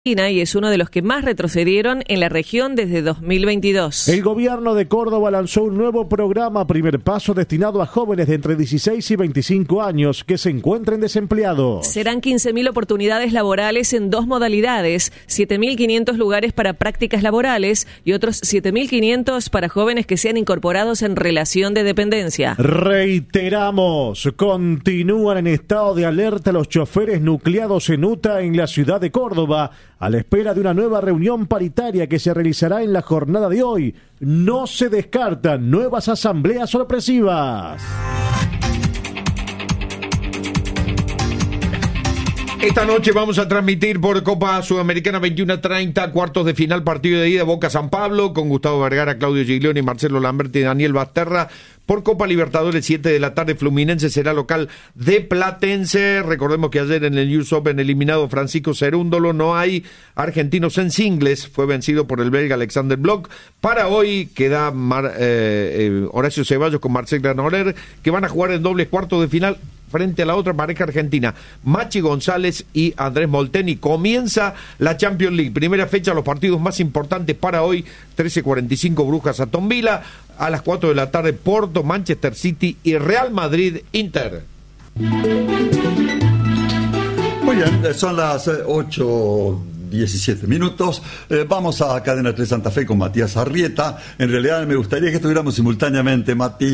y es uno de los que más retrocedieron en la región desde 2022. El gobierno de Córdoba lanzó un nuevo programa Primer Paso destinado a jóvenes de entre 16 y 25 años que se encuentren desempleados. Serán 15.000 oportunidades laborales en dos modalidades, 7.500 lugares para prácticas laborales y otros 7.500 para jóvenes que sean incorporados en relación de dependencia. Reiteramos, continúan en estado de alerta los choferes nucleados en UTA en la ciudad de Córdoba, a la espera de una nueva reunión paritaria que se realizará en la jornada de hoy. No se descartan nuevas asambleas sorpresivas. Esta noche vamos a transmitir por Copa Sudamericana 21:30, cuartos de final, partido de ida, Boca San Pablo, con Gustavo Vergara, Claudio Giglioni, Marcelo Lamberti y Daniel Basterra. Por Copa Libertadores, 7 de la tarde, Fluminense será local de Platense. Recordemos que ayer en el US Open, eliminado Francisco Cerúndolo, no hay argentinos en singles. Fue vencido por el belga Alexander Bloch. Para hoy queda Horacio Ceballos con Marcel Granoller, que van a jugar en dobles cuartos de final frente a la otra pareja argentina, Machi González y Andrés Molteni. Comienza la Champions League, primera fecha, los partidos más importantes para hoy, 13:45 Brujas Aston Villa, a las 4 de la tarde Porto, Manchester City y Real Madrid Inter. Muy bien, son las 8:17 minutos. Vamos a Cadena 3 Santa Fe con Matías Arrieta. En realidad me gustaría que estuviéramos simultáneamente, Mati,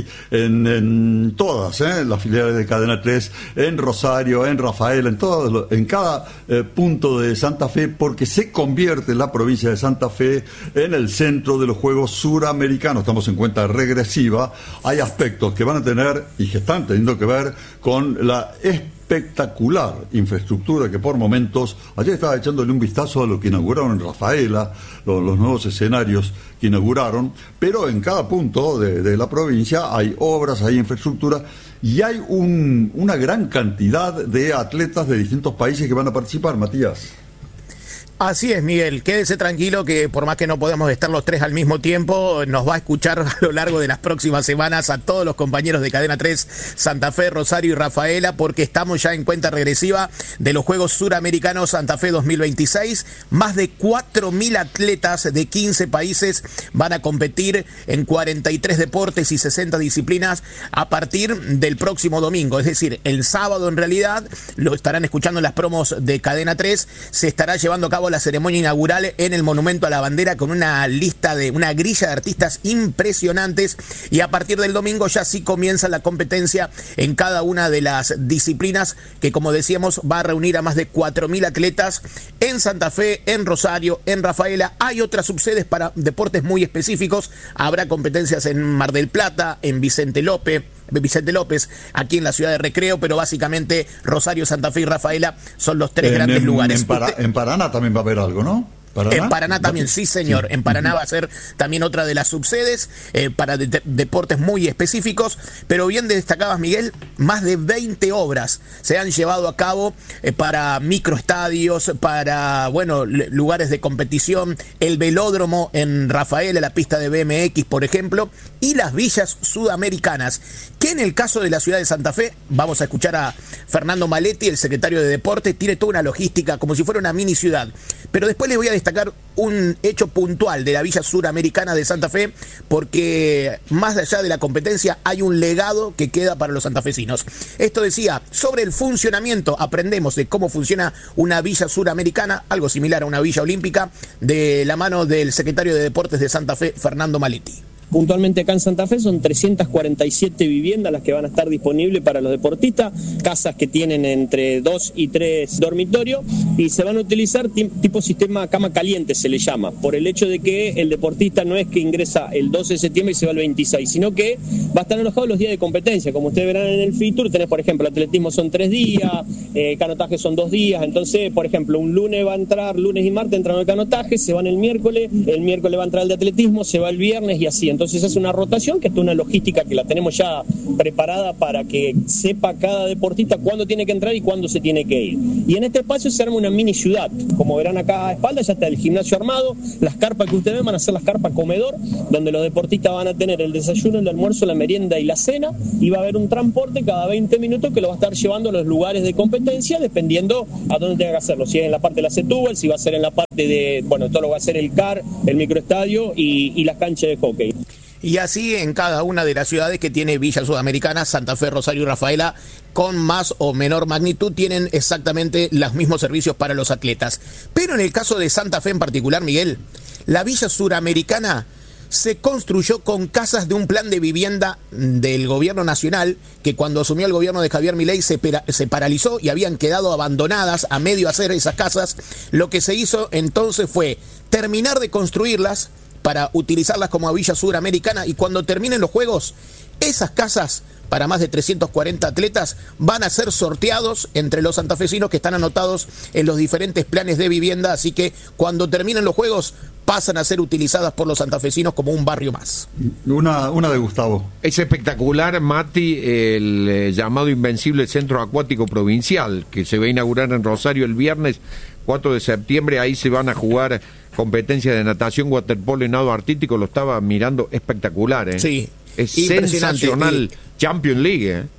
en todas las filiales de Cadena 3, en Rosario, en Rafaela, en cada punto de Santa Fe, porque se convierte la provincia de Santa Fe en el centro de los Juegos Suramericanos. Estamos en cuenta regresiva. Hay aspectos que van a tener y que están teniendo que ver con la espectacular infraestructura que por momentos, ayer estaba echándole un vistazo a lo que inauguraron en Rafaela, los nuevos escenarios que inauguraron, pero en cada punto de la provincia hay obras, hay infraestructura y hay una gran cantidad de atletas de distintos países que van a participar, Matías. Así es, Miguel, quédese tranquilo que por más que no podamos estar los tres al mismo tiempo, nos va a escuchar a lo largo de las próximas semanas a todos los compañeros de Cadena 3, Santa Fe, Rosario y Rafaela, porque estamos ya en cuenta regresiva de los Juegos Suramericanos Santa Fe 2026. Más de 4.000 atletas de 15 países van a competir en 43 deportes y 60 disciplinas a partir del próximo domingo, es decir, el sábado en realidad, lo estarán escuchando en las promos de Cadena 3, se estará llevando a cabo la ceremonia inaugural en el Monumento a la Bandera con una grilla de artistas impresionantes, y a partir del domingo ya sí comienza la competencia en cada una de las disciplinas que, como decíamos, va a reunir a más de 4.000 atletas en Santa Fe, en Rosario, en Rafaela. Hay otras subsedes para deportes muy específicos, habrá competencias en Mar del Plata, en Vicente López, aquí en la ciudad de Recreo, pero básicamente Rosario, Santa Fe y Rafaela son los tres grandes lugares. En Paraná también va a haber algo, ¿no? En Paraná también, sí señor, en Paraná va a ser también otra de las subsedes para deportes muy específicos, pero bien destacabas, Miguel, más de 20 obras se han llevado a cabo para microestadios, para lugares de competición, el velódromo en Rafaela, la pista de BMX, por ejemplo, y las villas sudamericanas, que en el caso de la ciudad de Santa Fe, vamos a escuchar a Fernando Maletti, el secretario de Deporte, tiene toda una logística como si fuera una mini ciudad, pero después les voy a destacar un hecho puntual de la Villa Suramericana de Santa Fe, porque más allá de la competencia hay un legado que queda para los santafesinos. Esto decía, sobre el funcionamiento, aprendemos de cómo funciona una Villa Suramericana, algo similar a una Villa Olímpica, de la mano del secretario de Deportes de Santa Fe, Fernando Maletti. Puntualmente acá en Santa Fe son 347 viviendas las que van a estar disponibles para los deportistas, casas que tienen entre 2 y 3 dormitorios, y se van a utilizar tipo sistema cama caliente, se le llama, por el hecho de que el deportista no es que ingresa el 12 de septiembre y se va el 26, sino que va a estar alojado los días de competencia. Como ustedes verán en el Fitur, tenés, por ejemplo, atletismo son 3 días, canotaje son 2 días, entonces, por ejemplo, un lunes va a entrar, lunes y martes entran al canotaje, se van el miércoles va a entrar el de atletismo, se va el viernes y así. Entonces es una rotación que es una logística que la tenemos ya preparada para que sepa cada deportista cuándo tiene que entrar y cuándo se tiene que ir. Y en este espacio se arma una mini ciudad. Como verán acá a espaldas ya está el gimnasio armado, las carpas que ustedes ven van a ser las carpas comedor, donde los deportistas van a tener el desayuno, el almuerzo, la merienda y la cena, y va a haber un transporte cada 20 minutos que lo va a estar llevando a los lugares de competencia, dependiendo a dónde tenga que hacerlo, si es en la parte de la Setúbal, si va a ser en la parte de, bueno, todo lo va a ser el CAR, el microestadio y las canchas de hockey. Y así en cada una de las ciudades que tiene Villa Sudamericana, Santa Fe, Rosario y Rafaela, con más o menor magnitud, tienen exactamente los mismos servicios para los atletas. Pero en el caso de Santa Fe en particular, Miguel, la Villa Suramericana se construyó con casas de un plan de vivienda del gobierno nacional, que cuando asumió el gobierno de Javier Milei se paralizó y habían quedado abandonadas a medio hacer esas casas. Lo que se hizo entonces fue terminar de construirlas para utilizarlas como Villa Suramericana, y cuando terminen los Juegos, esas casas para más de 340 atletas van a ser sorteados entre los santafesinos que están anotados en los diferentes planes de vivienda, así que cuando terminen los Juegos pasan a ser utilizadas por los santafesinos como un barrio más. Una de Gustavo. Es espectacular, Mati, el llamado Invencible Centro Acuático Provincial, que se va a inaugurar en Rosario el viernes 4 de septiembre. Ahí se van a jugar competencias de natación, waterpolo y nado artístico. Lo estaba mirando, espectacular, ¿eh? Sí. Es sensacional. Champions League, ¿eh?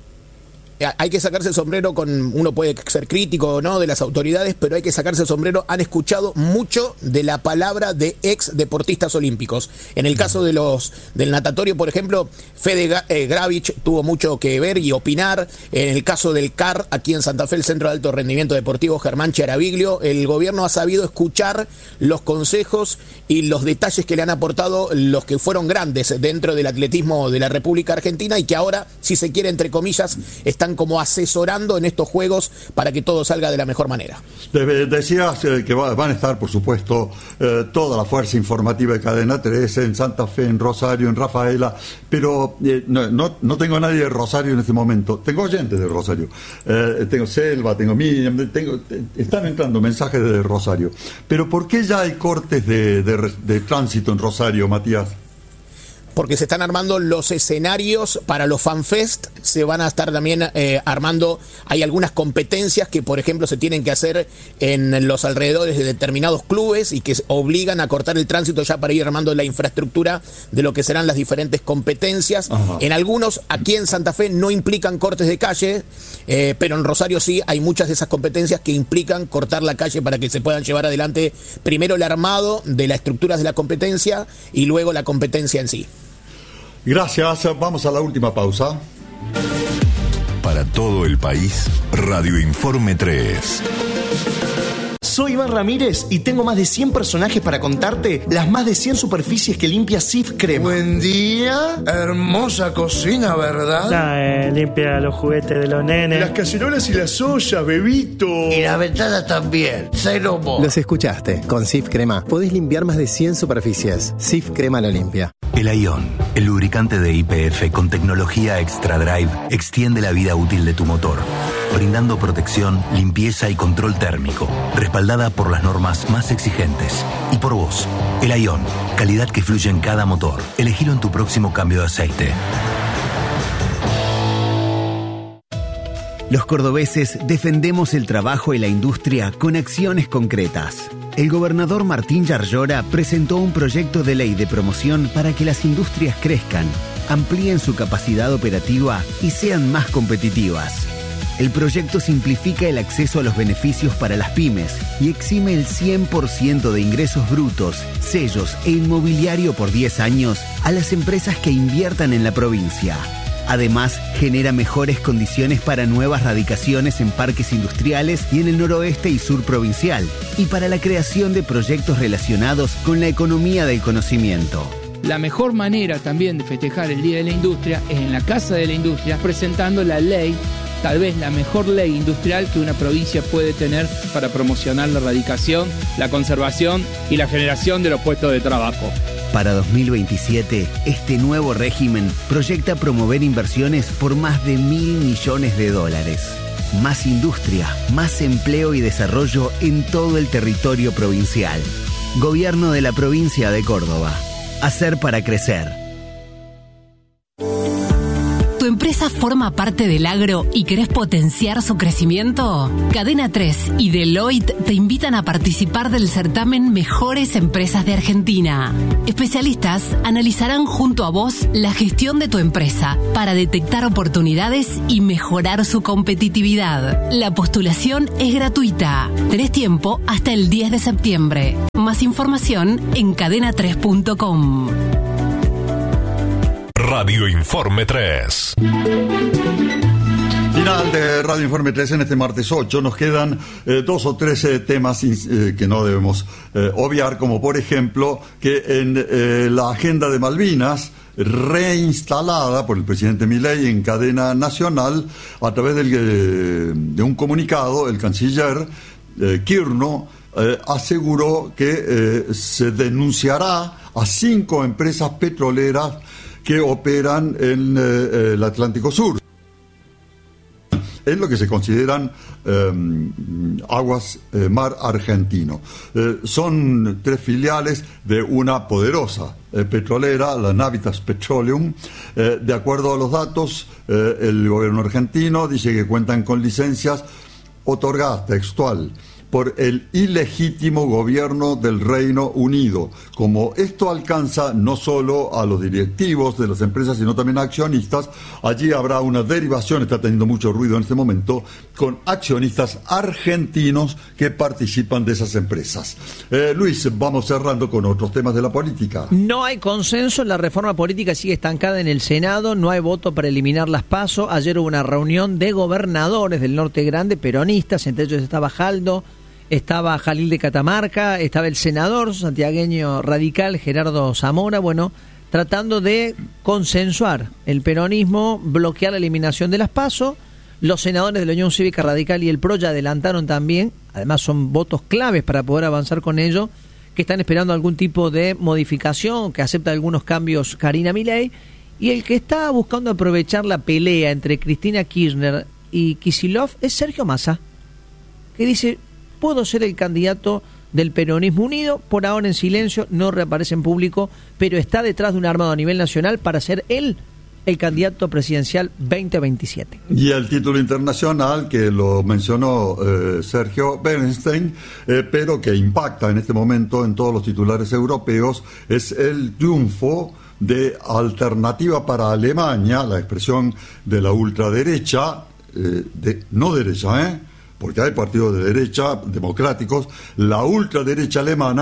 Hay que sacarse el sombrero uno puede ser crítico o no de las autoridades, pero hay que sacarse el sombrero. Han escuchado mucho de la palabra de ex deportistas olímpicos. En el caso del natatorio, por ejemplo, Fede Gravich tuvo mucho que ver y opinar. En el caso del CAR, aquí en Santa Fe, el Centro de Alto Rendimiento Deportivo Germán Charaviglio, el gobierno ha sabido escuchar los consejos y los detalles que le han aportado los que fueron grandes dentro del atletismo de la República Argentina, y que ahora, si se quiere, entre comillas, están como asesorando en estos Juegos para que todo salga de la mejor manera. Decías que van a estar, por supuesto, toda la fuerza informativa de Cadena 3 en Santa Fe, en Rosario, en Rafaela, pero no tengo a nadie de Rosario en este momento. Tengo oyentes de Rosario, tengo Selva, tengo Miriam, están entrando mensajes de Rosario. Pero ¿por qué ya hay cortes de tránsito en Rosario, Matías? Porque se están armando los escenarios para los FanFest, se van a estar también armando, hay algunas competencias que, por ejemplo, se tienen que hacer en los alrededores de determinados clubes y que obligan a cortar el tránsito ya para ir armando la infraestructura de lo que serán las diferentes competencias. Ajá. En algunos, aquí en Santa Fe, no implican cortes de calle, pero en Rosario sí hay muchas de esas competencias que implican cortar la calle para que se puedan llevar adelante primero el armado de las estructuras de la competencia y luego la competencia en sí. Gracias, vamos a la última pausa. Para todo el país, Radio Informe 3. Soy Iván Ramírez y tengo más de 100 personajes para contarte las más de 100 superficies que limpia Cif Crema. Buen día, hermosa cocina, ¿verdad? Limpia los juguetes de los nenes. Las cacerolas y las ollas, bebito. Y las ventanas también, cero mo. Los escuchaste, con Cif Crema podés limpiar más de 100 superficies. Cif Crema lo limpia. El Aion, el lubricante de YPF con tecnología Extra Drive, extiende la vida útil de tu motor, brindando protección, limpieza y control térmico, respaldada por las normas más exigentes. Y por vos, el Aion, calidad que fluye en cada motor. Elegilo en tu próximo cambio de aceite. Los cordobeses defendemos el trabajo y la industria con acciones concretas. El gobernador Martín Yarlora presentó un proyecto de ley de promoción para que las industrias crezcan, amplíen su capacidad operativa y sean más competitivas. El proyecto simplifica el acceso a los beneficios para las pymes y exime el 100% de ingresos brutos, sellos e inmobiliario por 10 años a las empresas que inviertan en la provincia. Además, genera mejores condiciones para nuevas radicaciones en parques industriales y en el noroeste y sur provincial, y para la creación de proyectos relacionados con la economía del conocimiento. La mejor manera también de festejar el Día de la Industria es en la Casa de la Industria, presentando la ley, tal vez la mejor ley industrial que una provincia puede tener para promocionar la radicación, la conservación y la generación de los puestos de trabajo. Para 2027, este nuevo régimen proyecta promover inversiones por más de $1.000 millones. Más industria, más empleo y desarrollo en todo el territorio provincial. Gobierno de la provincia de Córdoba. Hacer para crecer. empresa forma parte del agro y querés potenciar su crecimiento? Cadena 3 y Deloitte te invitan a participar del certamen Mejores Empresas de Argentina. Especialistas analizarán junto a vos la gestión de tu empresa para detectar oportunidades y mejorar su competitividad. La postulación es gratuita. Tenés tiempo hasta el 10 de septiembre. Más información en cadena3.com. Radio Informe 3. Final de Radio Informe 3 en este martes 8. Nos quedan 2 o 3 temas que no debemos obviar, como por ejemplo que en la agenda de Malvinas, reinstalada por el presidente Milei en cadena nacional, a través de un comunicado, el canciller Kirno aseguró que se denunciará a 5 empresas petroleras que operan en el Atlántico Sur. Es lo que se consideran aguas mar argentino. Son 3 filiales de una poderosa petrolera, la Navitas Petroleum. De acuerdo a los datos, el gobierno argentino dice que cuentan con licencias otorgadas, textual, por el ilegítimo gobierno del Reino Unido. Como esto alcanza no solo a los directivos de las empresas, sino también a accionistas, allí habrá una derivación, está teniendo mucho ruido en este momento, con accionistas argentinos que participan de esas empresas. Luis, vamos cerrando con otros temas de la política. No hay consenso, la reforma política sigue estancada en el Senado, no hay voto para eliminar las PASO. Ayer hubo una reunión de gobernadores del Norte Grande, peronistas, entre ellos estaba Jaldo, estaba Jalil de Catamarca, estaba el senador santiagueño radical Gerardo Zamora, tratando de consensuar el peronismo, bloquear la eliminación de las PASO. Los senadores de la Unión Cívica Radical y el PRO ya adelantaron también, además son votos claves para poder avanzar con ello, que están esperando algún tipo de modificación, que acepta algunos cambios Karina Milei, y el que está buscando aprovechar la pelea entre Cristina Kirchner y Kicillof es Sergio Massa, que dice: puedo ser el candidato del peronismo unido, por ahora en silencio, no reaparece en público, pero está detrás de un armado a nivel nacional para ser él el candidato presidencial 2027. Y el título internacional, que lo mencionó Sergio Bernstein, pero que impacta en este momento en todos los titulares europeos, es el triunfo de Alternativa para Alemania, la expresión de la ultraderecha, no derecha, porque hay partidos de derecha democráticos, la ultraderecha alemana,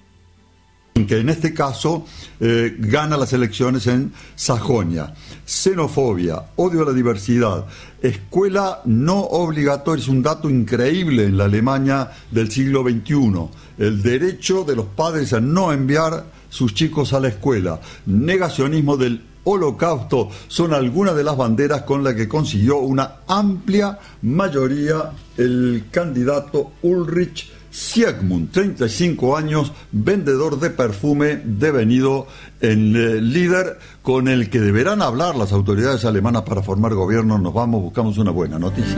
que en este caso gana las elecciones en Sajonia. Xenofobia, odio a la diversidad, escuela no obligatoria, es un dato increíble en la Alemania del siglo XXI. El derecho de los padres a no enviar sus chicos a la escuela, negacionismo del Holocausto, son algunas de las banderas con las que consiguió una amplia mayoría el candidato Ulrich Siegmund, 35 años, vendedor de perfume, devenido en líder con el que deberán hablar las autoridades alemanas para formar gobierno. Buscamos una buena noticia.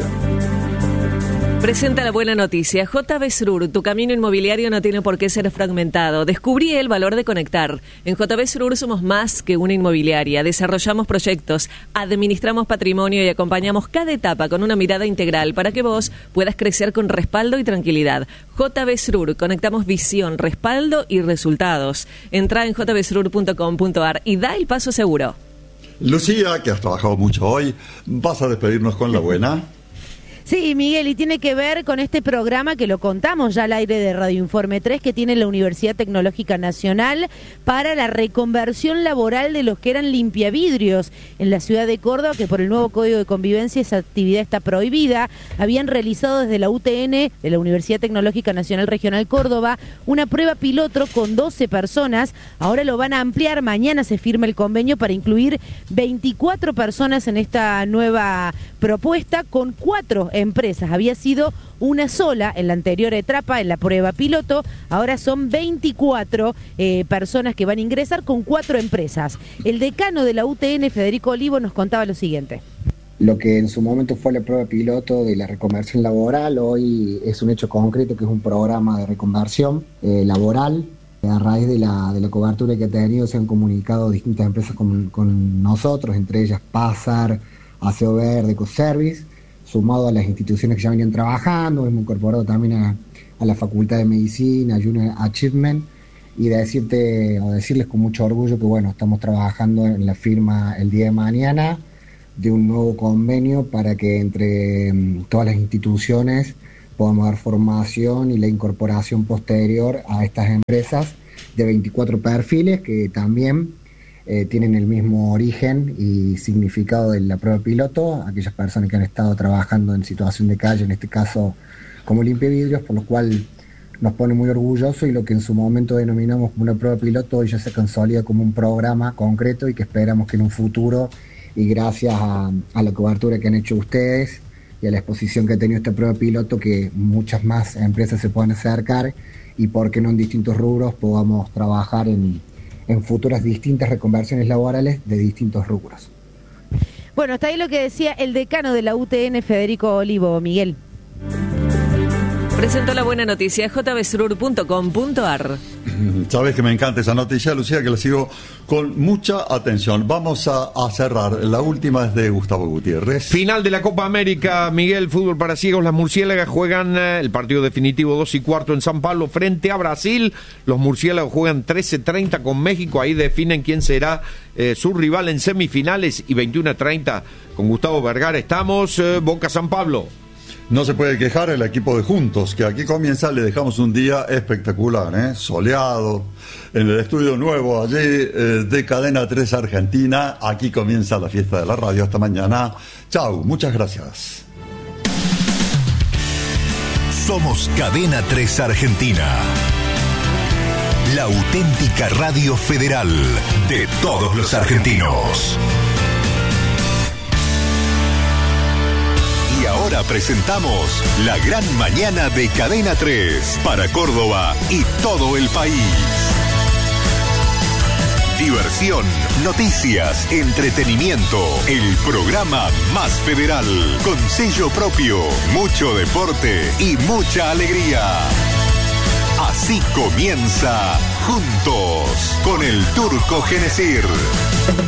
Presenta la buena noticia. JB Srur, tu camino inmobiliario no tiene por qué ser fragmentado. Descubrí el valor de conectar. En JB Srur somos más que una inmobiliaria. Desarrollamos proyectos, administramos patrimonio y acompañamos cada etapa con una mirada integral para que vos puedas crecer con respaldo y tranquilidad. JB Srur, conectamos visión, respaldo y resultados. Entra en jbsrur.com.ar y da el paso seguro. Lucía, que has trabajado mucho hoy, ¿vas a despedirnos con la buena? Sí, Miguel, y tiene que ver con este programa que lo contamos ya al aire de Radio Informe 3, que tiene la Universidad Tecnológica Nacional para la reconversión laboral de los que eran limpiavidrios en la ciudad de Córdoba, que por el nuevo Código de Convivencia esa actividad está prohibida. Habían realizado desde la UTN, de la Universidad Tecnológica Nacional Regional Córdoba, una prueba piloto con 12 personas. Ahora lo van a ampliar, mañana se firma el convenio para incluir 24 personas en esta nueva propuesta con 4 empresas. Había sido una sola en la anterior etapa, en la prueba piloto. Ahora son 24 personas que van a ingresar con 4 empresas. El decano de la UTN, Federico Olivo, nos contaba lo siguiente. Lo que en su momento fue la prueba piloto de la reconversión laboral, hoy es un hecho concreto, que es un programa de reconversión laboral. A raíz de la cobertura que ha tenido, se han comunicado distintas empresas con nosotros, entre ellas Pazar, Aseo Verde, Ecoservice, sumado a las instituciones que ya venían trabajando. Hemos incorporado también a la Facultad de Medicina, a Junior Achievement, y decirles con mucho orgullo que bueno, estamos trabajando en la firma el día de mañana de un nuevo convenio para que entre todas las instituciones podamos dar formación y la incorporación posterior a estas empresas de 24 perfiles que también tienen el mismo origen y significado de la prueba piloto, aquellas personas que han estado trabajando en situación de calle, en este caso como limpiavidrios, por lo cual nos pone muy orgulloso, y lo que en su momento denominamos como una prueba piloto hoy ya se consolida como un programa concreto, y que esperamos que en un futuro, y gracias a la cobertura que han hecho ustedes y a la exposición que ha tenido esta prueba piloto, que muchas más empresas se puedan acercar y por qué no en distintos rubros podamos trabajar en futuras distintas reconversiones laborales de distintos rubros. Bueno, está ahí lo que decía el decano de la UTN, Federico Olivo. Miguel. Presentó la buena noticia, jbsurur.com.ar. Sabes que me encanta esa noticia, Lucía, que la sigo con mucha atención. Vamos a cerrar. La última es de Gustavo Gutiérrez. Final de la Copa América, Miguel, fútbol para ciegos. Las murciélagas juegan el partido definitivo 2:15 en San Pablo frente a Brasil. Los murciélagos juegan 13:30 con México. Ahí definen quién será su rival en semifinales. Y 21:30 con Gustavo Vergara. Estamos Boca San Pablo. No se puede quejar el equipo de Juntos, que aquí comienza. Le dejamos un día espectacular, soleado, en el estudio nuevo allí de Cadena 3 Argentina. Aquí comienza la fiesta de la radio. Hasta mañana. Chau, muchas gracias. Somos Cadena 3 Argentina, la auténtica radio federal de todos los argentinos. Y ahora presentamos la gran mañana de Cadena 3 para Córdoba y todo el país. Diversión, noticias, entretenimiento, el programa más federal, con sello propio, mucho deporte y mucha alegría. Así comienza Juntos con el Turco Genesir.